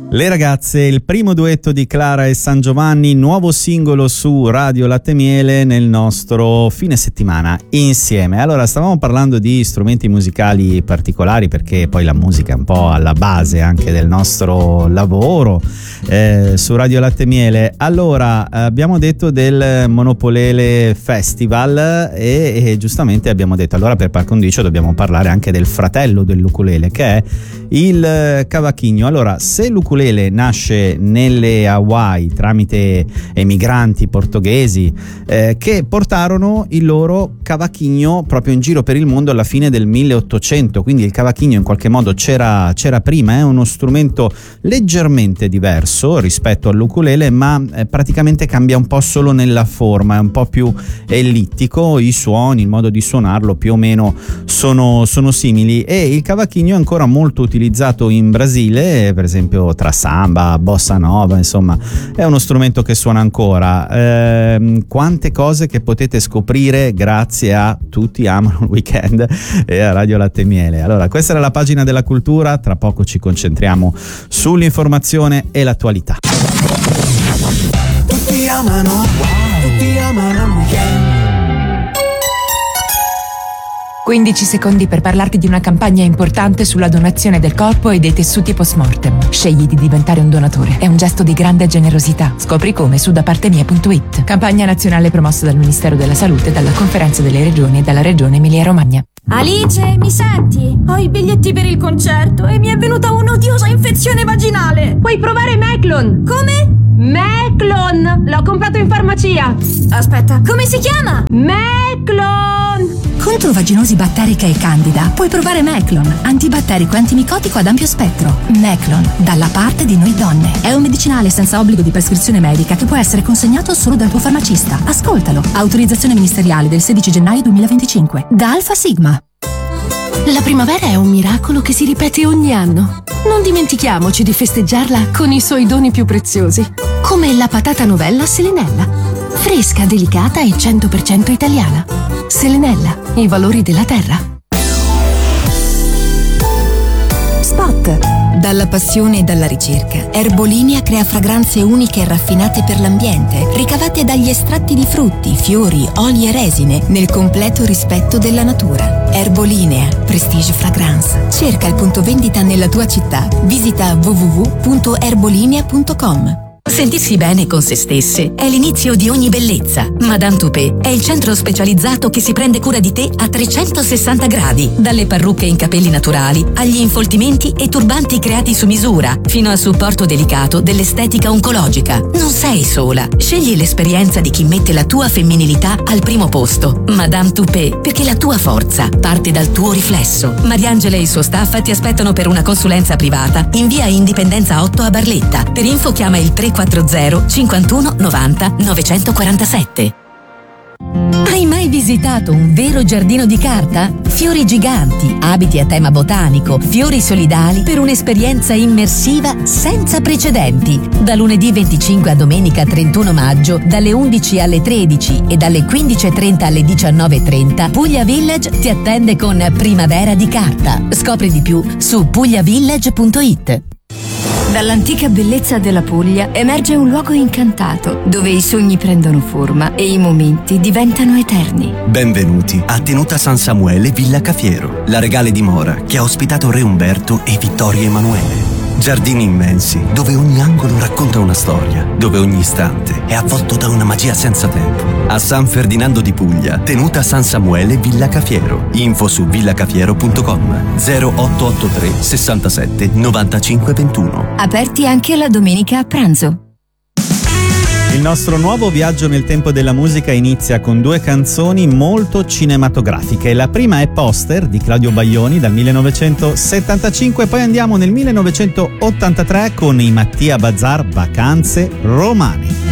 Le ragazze, il primo duetto di Clara e San Giovanni, nuovo singolo su Radio Latte Miele nel nostro fine settimana insieme. Allora, stavamo parlando di strumenti musicali particolari perché poi la musica è un po' alla base anche del nostro lavoro su Radio Latte Miele. Allora, abbiamo detto del Monopolele Festival e giustamente abbiamo detto allora per par condicio dobbiamo parlare anche del fratello dell'ukulele che è il cavaquinho. Allora, se l'ukulele nasce nelle Hawaii tramite emigranti portoghesi che portarono il loro cavaquinho proprio in giro per il mondo alla fine del 1800, quindi il cavaquinho in qualche modo c'era prima, è uno strumento leggermente diverso rispetto all'ukulele, ma praticamente cambia un po' solo nella forma, è un po' più ellittico, i suoni, il modo di suonarlo più o meno sono simili, e il cavaquinho è ancora molto utilizzato in Brasile, per esempio tra samba, bossa nova, insomma è uno strumento che suona ancora. Quante cose che potete scoprire grazie a Tutti amano il weekend e a Radio Latte Miele. Allora, questa era la pagina della cultura, tra poco ci concentriamo sull'informazione e l'attualità. Tutti amano il weekend. 15 secondi per parlarti di una campagna importante sulla donazione del corpo e dei tessuti post-mortem. Scegli di diventare un donatore. È un gesto di grande generosità. Scopri come su dapartemia.it. Campagna nazionale promossa dal Ministero della Salute, dalla Conferenza delle Regioni e dalla Regione Emilia-Romagna. Alice, mi senti? Ho i biglietti per il concerto e mi è venuta un'odiosa infezione vaginale. Puoi provare Meclon. Come? Meclon! L'ho comprato in farmacia. Aspetta, come si chiama? Meclon! Contro vaginosi batterica e candida puoi provare Meclon, antibatterico e antimicotico ad ampio spettro. Meclon, dalla parte di noi donne. È un medicinale senza obbligo di prescrizione medica che può essere consegnato solo dal tuo farmacista. Ascoltalo. Autorizzazione ministeriale del 16 gennaio 2025. Da Alfa Sigma. La primavera è un miracolo che si ripete ogni anno. Non dimentichiamoci di festeggiarla con i suoi doni più preziosi, come la patata novella Selenella. Fresca, delicata e 100% italiana. Selenella, i valori della terra. Spot. Dalla passione e dalla ricerca, Erbolinea crea fragranze uniche e raffinate per l'ambiente, ricavate dagli estratti di frutti, fiori, oli e resine, nel completo rispetto della natura. Erbolinea, Prestige Fragrance. Cerca il punto vendita nella tua città. Visita www.erbolinea.com. Sentirsi bene con se stesse è l'inizio di ogni bellezza. Madame Toupé è il centro specializzato che si prende cura di te a 360 gradi. Dalle parrucche in capelli naturali, agli infoltimenti e turbanti creati su misura, fino al supporto delicato dell'estetica oncologica. Non sei sola. Scegli l'esperienza di chi mette la tua femminilità al primo posto. Madame Toupé, perché la tua forza parte dal tuo riflesso. Mariangela e il suo staff ti aspettano per una consulenza privata in via Indipendenza 8 a Barletta. Per info chiama il 340 51 90 947. Hai mai visitato un vero giardino di carta? Fiori giganti, abiti a tema botanico, fiori solidali per un'esperienza immersiva senza precedenti. Da lunedì 25 a domenica 31 maggio, dalle 11 alle 13 e dalle 15:30 alle 19:30, Puglia Village ti attende con Primavera di Carta. Scopri di più su pugliavillage.it. Dall'antica bellezza della Puglia emerge un luogo incantato, dove i sogni prendono forma e i momenti diventano eterni. Benvenuti a Tenuta San Samuele Villa Cafiero, la regale dimora che ha ospitato Re Umberto e Vittorio Emanuele. Giardini immensi, dove ogni angolo racconta una storia, dove ogni istante è avvolto da una magia senza tempo. A San Ferdinando di Puglia, Tenuta San Samuele Villa Cafiero. Info su villacafiero.com 0883 67 95 21. Aperti anche la domenica a pranzo. Il nostro nuovo viaggio nel tempo della musica inizia con due canzoni molto cinematografiche. La prima è Poster di Claudio Baglioni dal 1975, poi andiamo nel 1983 con i Mattia Bazar, Vacanze romane.